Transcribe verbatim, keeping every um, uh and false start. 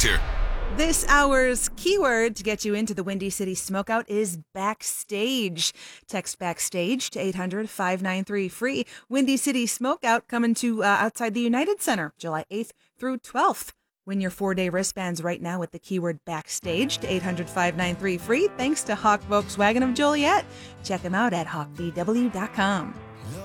next here. This hour's keyword to get you into the Windy City Smokeout is backstage. Text backstage to eight hundred, five nine three, free. Windy City Smokeout coming to uh, outside the United Center, July eighth through twelfth. Win your four-day wristbands right now with the keyword backstage to eight hundred, five nine three, free. Thanks to Hawk Volkswagen of Joliet. Check them out at hawk v w dot com.